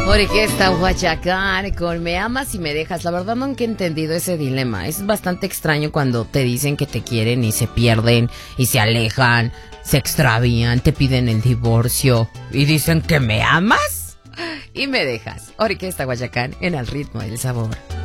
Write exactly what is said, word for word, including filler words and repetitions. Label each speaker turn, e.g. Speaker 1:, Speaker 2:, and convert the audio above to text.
Speaker 1: Orquesta Huachacán con Me amas y me dejas. La verdad nunca he entendido ese dilema. Es bastante extraño cuando te dicen que te quieren y se pierden y se alejan, se extravían, te piden el divorcio y dicen que me amas y me dejas. Orquesta Huachacán en el ritmo del sabor.